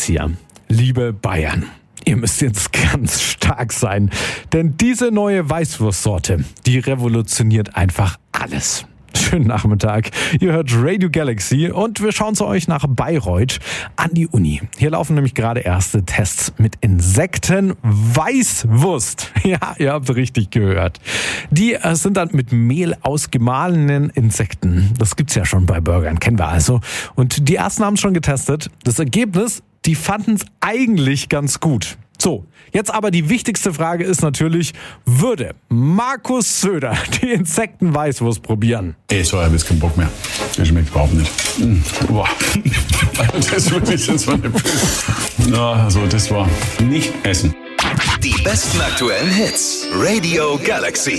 hier. Liebe Bayern, ihr müsst jetzt ganz stark sein, denn diese neue Weißwurstsorte, die revolutioniert einfach alles. Schönen Nachmittag. Ihr hört Radio Galaxy und wir schauen zu euch nach Bayreuth an die Uni. Hier laufen nämlich gerade erste Tests mit Insektenweißwurst. Ja, ihr habt richtig gehört. Die sind dann mit Mehl aus gemahlenen Insekten. Das gibt's ja schon bei Burgern, kennen wir also. Und die ersten haben es schon getestet. Das Ergebnis, die fanden es eigentlich ganz gut. So, jetzt aber die wichtigste Frage ist natürlich, würde Markus Söder die Insektenweißwurst probieren? So habe ich jetzt keinen Bock mehr. Das schmeckt überhaupt nicht. Boah. Das wirklich jetzt war eine also das war nicht essen. Die besten aktuellen Hits. Radio Galaxy.